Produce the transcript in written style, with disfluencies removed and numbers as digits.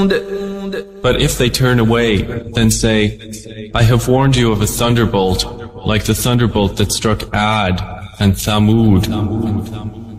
But if they turn away, then say, I have warned you of a thunderbolt, like the thunderbolt that struck Ad and Thamud.